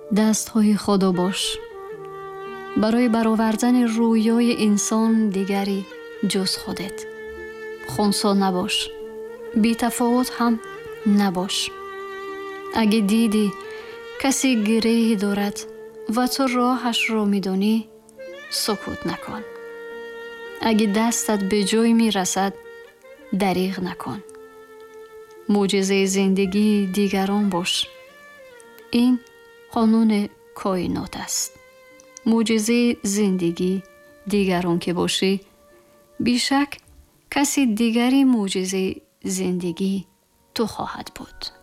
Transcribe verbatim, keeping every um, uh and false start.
دست‌های خدا باش. برای برآوردن رویای انسان دیگری جز خودت. خنثی نباش. بی تفاوت هم نباش. اگه دیدی کسی گریه دارد و تو راهش را می‌دانی، سکوت نکن. اگه دستت به جای می‌رسد، دریغ نکن. معجزه زندگی دیگران باش. این قانون کائنات است. معجزه زندگی دیگران که باشی، بیشک کسی دیگری معجزه زندگی تو خواهد بود.